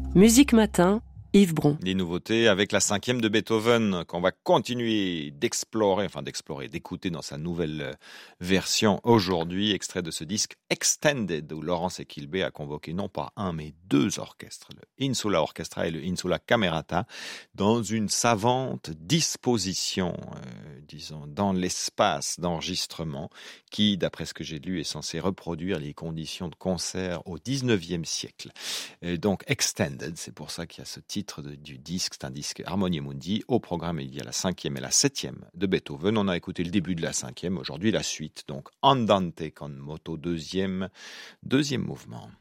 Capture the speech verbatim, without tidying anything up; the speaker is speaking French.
Musique Matin, Yves Bron. Les nouveautés avec la cinquième de Beethoven qu'on va continuer d'explorer, enfin d'explorer, d'écouter dans sa nouvelle version aujourd'hui, extrait de ce disque Extended où Laurence Equilbé a convoqué non pas un mais deux orchestres, le Insula Orchestra et le Insula Camerata, dans une savante disposition, euh, disons, dans l'espace d'enregistrement qui, d'après ce que j'ai lu, est censé reproduire les conditions de concert au dix-neuvième siècle. Et donc Extended, c'est pour ça qu'il y a ce titre de, du disque, c'est un disque Harmonia Mundi. Au programme, il y a la cinquième et la septième de Beethoven. On a écouté le début de la cinquième, aujourd'hui la suite. Donc Andante con moto, deuxième, deuxième mouvement.